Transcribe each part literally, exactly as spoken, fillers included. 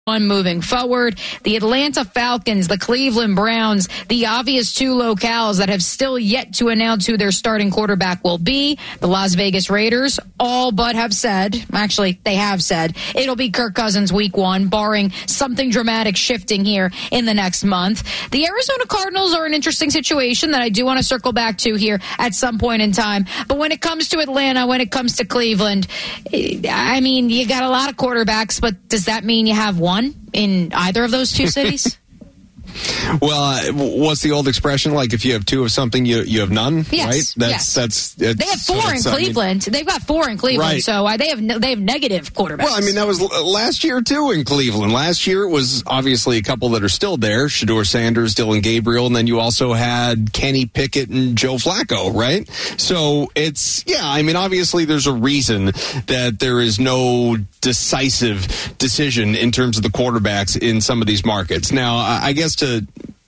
One moving forward, the Atlanta Falcons, the Cleveland Browns, the obvious two locales that have still yet to announce who their starting quarterback will be. The Las Vegas Raiders all but have said, actually they have said, it'll be Kirk Cousins week one, barring something dramatic shifting here in the next month. The Arizona Cardinals are an interesting situation that I do want to circle back to here at some point in time. But when it comes to Atlanta, when it comes to Cleveland, I mean, you got a lot of quarterbacks, but does that mean you have one in either of those two cities? Well, uh, what's the old expression? Like, if you have two of something, you you have none, yes, right? That's yes. that's. They have four so in Cleveland. I mean, They've got four in Cleveland, right. so uh, they have no, they have negative quarterbacks. Well, I mean, that was last year too in Cleveland. Last year it was obviously a couple that are still there: Shedeur Sanders, Dylan Gabriel, and then you also had Kenny Pickett and Joe Flacco, right? So it's yeah. I mean, obviously there's a reason that there is no decisive decision in terms of the quarterbacks in some of these markets. Now, I guess to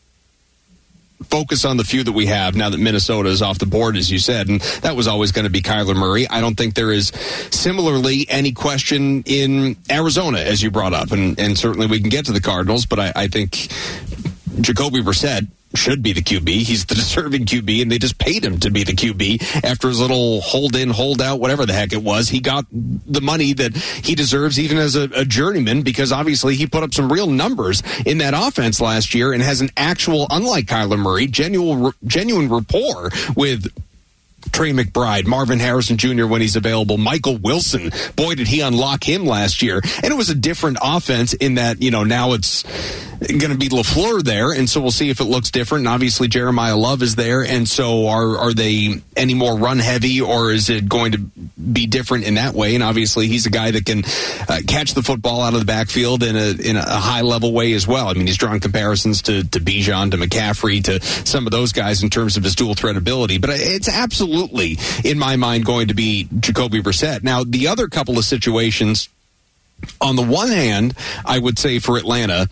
focus on the few that we have now that Minnesota is off the board, as you said, and that was always going to be Kyler Murray. I don't think there is similarly any question in Arizona, as you brought up, and, and certainly we can get to the Cardinals, but I, I think Jacoby Brissett should be the Q B. He's the deserving Q B, and they just paid him to be the Q B after his little hold in, hold out, whatever the heck it was. He got the money that he deserves even as a, a journeyman, because obviously he put up some real numbers in that offense last year and has an actual, unlike Kyler Murray, genuine, genuine rapport with Trey McBride, Marvin Harrison Junior when he's available, Michael Wilson. Boy, did he unlock him last year. And it was a different offense in that, you know, now it's going to be LaFleur there, and so we'll see if it looks different. And obviously Jeremiah Love is there, and so are are they any more run heavy, or is it going to be different in that way? And obviously he's a guy that can uh, catch the football out of the backfield in a in a high level way as well. I mean, he's drawing comparisons to to Bijan, to McCaffrey, to some of those guys in terms of his dual threat ability. But it's absolutely, in my mind, going to be Jacoby Brissett. Now, the other couple of situations, on the one hand, I would say for Atlanta,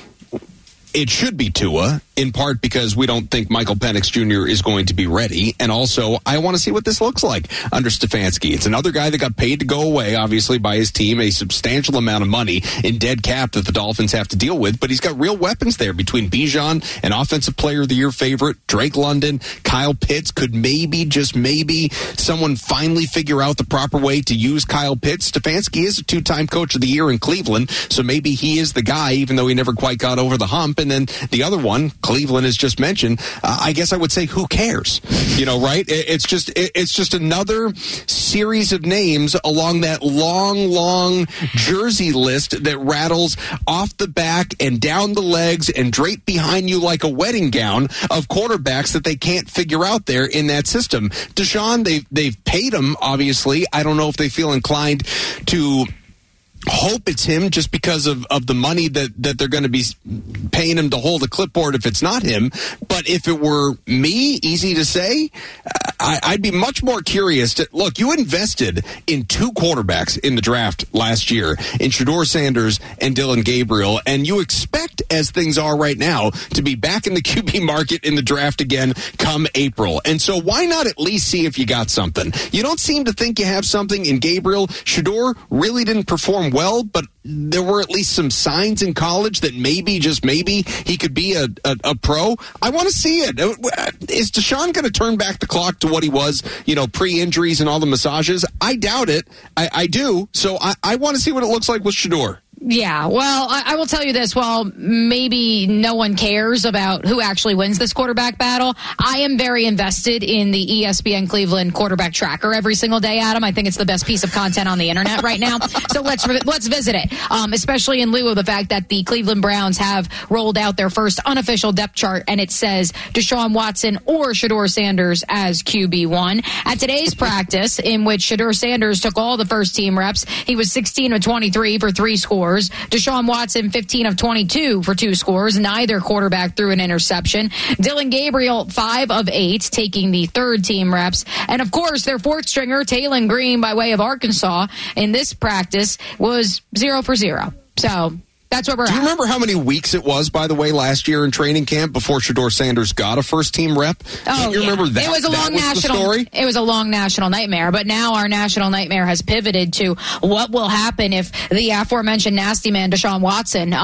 it should be Tua, in part because we don't think Michael Penix Junior is going to be ready. And also, I want to see what this looks like under Stefanski. It's another guy that got paid to go away, obviously, by his team, a substantial amount of money in dead cap that the Dolphins have to deal with. But he's got real weapons there between Bijan, an Offensive Player of the Year favorite, Drake London, Kyle Pitts. Could maybe, just maybe, someone finally figure out the proper way to use Kyle Pitts? Stefanski is a two-time Coach of the Year in Cleveland, so maybe he is the guy, even though he never quite got over the hump. And then the other one, Cleveland, has just mentioned. Uh, I guess I would say, who cares? You know, right? It, it's just it, it's just another series of names along that long, long jersey list that rattles off the back and down the legs and draped behind you like a wedding gown of quarterbacks that they can't figure out there in that system. Deshaun, they they've paid him, obviously. I don't know if they feel inclined to hope it's him just because of, of the money that, that they're going to be paying him to hold a clipboard if it's not him. But if it were me, easy to say, I, I'd be much more curious to look. You invested in two quarterbacks in the draft last year, in Shedeur Sanders and Dylan Gabriel, and you expect, as things are right now, to be back in the Q B market in the draft again come April. And so why not at least see if you got something? You don't seem to think you have something in Gabriel. Shedeur really didn't perform well, but there were at least some signs in college that maybe, just maybe, he could be a, a, a pro. I want to see it. Is Deshaun going to turn back the clock to what he was, you know, pre-injuries and all the massages? I doubt it. I, I do. So I, I want to see what it looks like with Shedeur. Yeah, well, I, I will tell you this. While maybe no one cares about who actually wins this quarterback battle, I am very invested in the E S P N Cleveland quarterback tracker every single day, Adam. I think it's the best piece of content on the internet right now. So let's let's visit it, um, especially in lieu of the fact that the Cleveland Browns have rolled out their first unofficial depth chart, and it says Deshaun Watson or Shedeur Sanders as Q B one. At today's practice, in which Shedeur Sanders took all the first team reps, he was sixteen of twenty-three for three scores. Deshaun Watson, fifteen of twenty-two for two scores. Neither quarterback threw an interception. Dylan Gabriel, five of eight, taking the third team reps. And, of course, their fourth stringer, Taylon Green, by way of Arkansas, in this practice, was zero for zero. So That's where we're Do at. you remember how many weeks it was, by the way, last year in training camp before Shedeur Sanders got a first-team rep? Oh, you yeah. remember that? It was a that long was national. The story? It was a long national nightmare. But now our national nightmare has pivoted to what will happen if the aforementioned nasty man Deshaun Watson